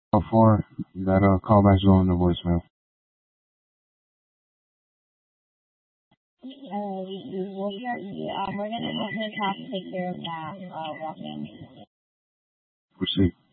Before that callback's going to voicemail. We're gonna have to take care of that, walk-in. Proceed.